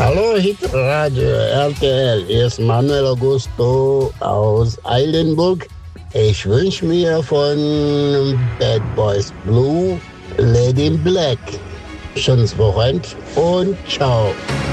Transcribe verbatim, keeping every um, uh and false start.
Hallo Hitradio R T L, hier ist Manuel Augusto aus Eilenburg. Ich wünsche mir von Bad Boys Blue Lady in Black. Schönes Wochenende und ciao.